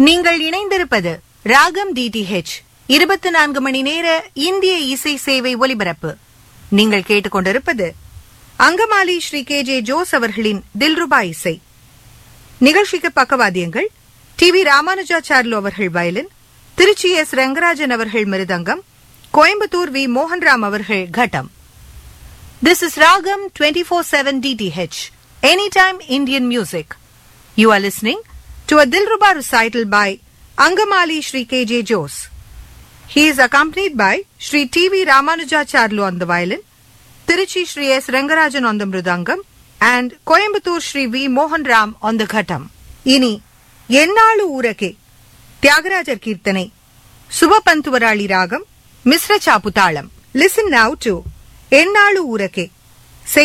நீங்கள் இணைந்திருப்பது ராகம் டிடிஹெச் 24 மணி நேர இந்திய இசை சேவை ஒலிபரப்பு. நீங்கள் கேட்டுக்கொண்டிருப்பது அங்கமாலி ஸ்ரீ கே.ஜே. ஜோஸ் அவர்களின் தில்ருபா இசை. நிகழ்ச்சிக்கு பக்கவாத்தியங்கள் டி.வி. ராமானுஜாச்சார்லு அவர்கள் வயலின், திருச்சி எஸ். ரங்கராஜன் அவர்கள் மிருதங்கம், கோயம்புத்தூர் வி. மோகன்ராம் அவர்கள் கட்டம். This is Ragam 24/7 DTH, Anytime Indian Music. You are listening to a Dilruba recital by Angamali Shri K.J. Jose. He is accompanied by Shri T.V. Ramanujacharlu on the violin, Tiruchi Shri S. Rangarajan on the mridangam, and Coimbatore Shri V. Mohan Ram on the ghatam. Ini Yennalu Urake, Tyagarajar Kirtanai, Subapantuvarali Ragam, Misra Chaputalam. Listen now to Ennalu Urake.